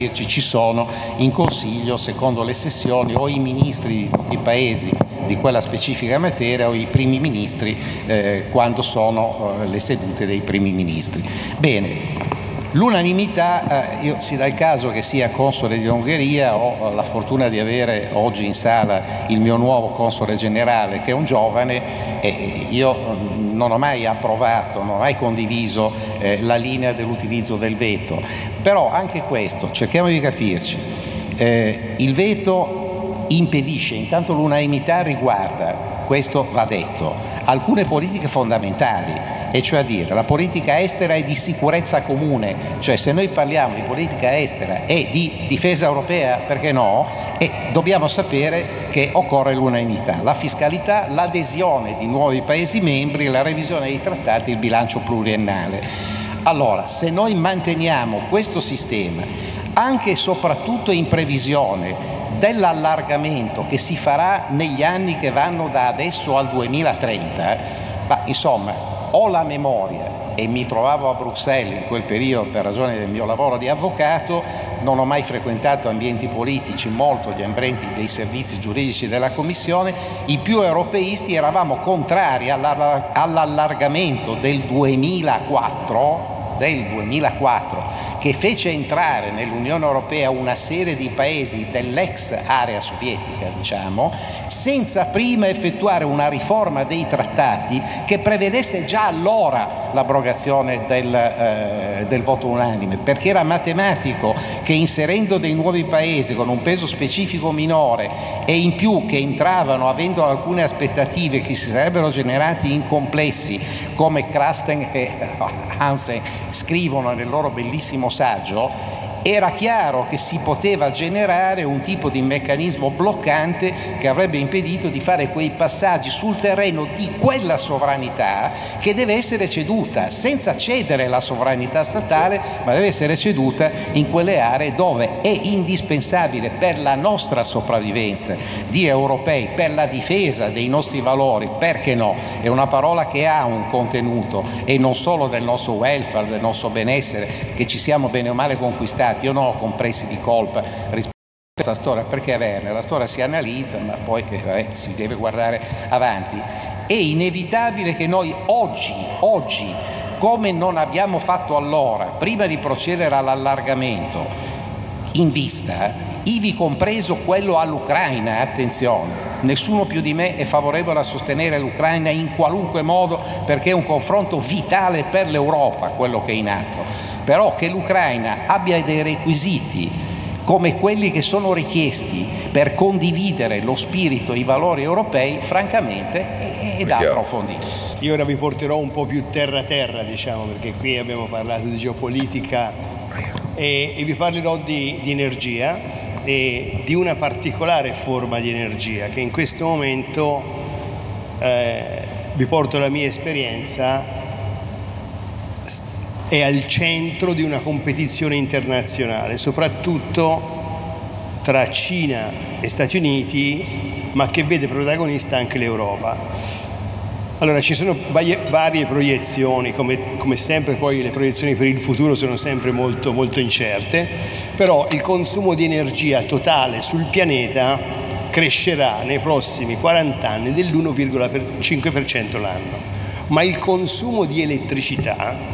ci sono in Consiglio, secondo le sessioni, o i ministri di tutti i paesi di quella specifica materia o i primi ministri quando sono le sedute dei primi ministri. Bene. L'unanimità, io si dà il caso che sia console di Ungheria, ho la fortuna di avere oggi in sala il mio nuovo console generale che è un giovane, e io non ho mai approvato, non ho mai condiviso la linea dell'utilizzo del veto, però anche questo, cerchiamo di capirci, il veto impedisce, intanto l'unanimità riguarda, questo va detto, alcune politiche fondamentali, e cioè a dire la politica estera e di sicurezza comune, cioè se noi parliamo di politica estera e di difesa europea, perché no, dobbiamo sapere che occorre l'unanimità, la fiscalità, l'adesione di nuovi Paesi membri, la revisione dei trattati, il bilancio pluriennale. Allora, se noi manteniamo questo sistema, anche e soprattutto in previsione dell'allargamento che si farà negli anni che vanno da adesso al 2030, insomma, ho la memoria, e mi trovavo a Bruxelles in quel periodo per ragione del mio lavoro di avvocato, non ho mai frequentato ambienti politici, molto gli ambienti dei servizi giuridici della Commissione, i più europeisti eravamo contrari all'allargamento del 2004, che fece entrare nell'Unione Europea una serie di paesi dell'ex area sovietica, diciamo, senza prima effettuare una riforma dei trattati che prevedesse già allora l'abrogazione del voto unanime, perché era matematico che inserendo dei nuovi paesi con un peso specifico minore e in più che entravano avendo alcune aspettative che si sarebbero generati in complessi, come Krasten e Hansen scrivono nel loro bellissimo saggio, era chiaro che si poteva generare un tipo di meccanismo bloccante che avrebbe impedito di fare quei passaggi sul terreno di quella sovranità che deve essere ceduta, senza cedere la sovranità statale, ma deve essere ceduta in quelle aree dove è indispensabile per la nostra sopravvivenza di europei, per la difesa dei nostri valori, perché no? È una parola che ha un contenuto e non solo del nostro welfare, del nostro benessere, che ci siamo bene o male conquistati. Io non ho compressi di colpa rispetto a questa storia, perché averne, la storia si analizza, ma poi si deve guardare avanti. È inevitabile che noi oggi, come non abbiamo fatto allora, prima di procedere all'allargamento, in vista, ivi compreso quello all'Ucraina, attenzione, nessuno più di me è favorevole a sostenere l'Ucraina in qualunque modo, perché è un confronto vitale per l'Europa quello che è in atto. Però che l'Ucraina abbia dei requisiti come quelli che sono richiesti per condividere lo spirito e i valori europei, francamente è da approfondire. Io ora vi porterò un po' più terra, diciamo, perché qui abbiamo parlato di geopolitica e vi parlerò di energia e di una particolare forma di energia che in questo momento vi porto la mia esperienza, è al centro di una competizione internazionale, soprattutto tra Cina e Stati Uniti, ma che vede protagonista anche l'Europa. Allora, ci sono varie proiezioni, come sempre poi le proiezioni per il futuro sono sempre molto, molto incerte, però il consumo di energia totale sul pianeta crescerà nei prossimi 40 anni dell'1,5% l'anno, ma il consumo di elettricità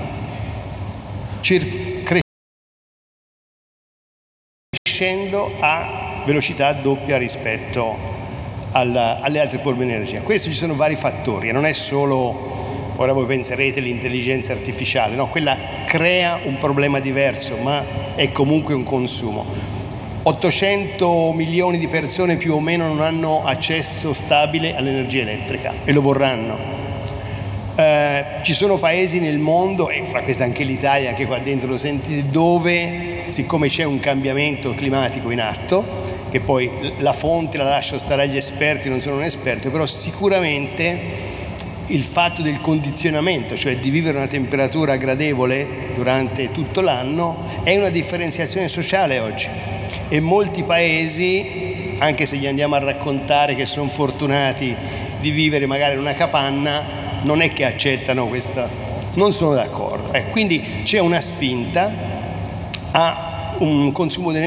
crescendo a velocità doppia rispetto alle altre forme di energia. Questo ci sono vari fattori, non è solo, ora voi penserete, l'intelligenza artificiale, no, quella crea un problema diverso, ma è comunque un consumo. 800 milioni di persone più o meno non hanno accesso stabile all'energia elettrica e lo vorranno. Ci sono paesi nel mondo, e fra questi anche l'Italia, anche qua dentro lo sentite, dove siccome c'è un cambiamento climatico in atto, che poi la fonte la lascio stare agli esperti, non sono un esperto, però sicuramente il fatto del condizionamento, cioè di vivere una temperatura gradevole durante tutto l'anno, è una differenziazione sociale oggi, e molti paesi, anche se gli andiamo a raccontare che sono fortunati di vivere magari in una capanna, non è che accettano questa, non sono d'accordo. Quindi c'è una spinta a un consumo di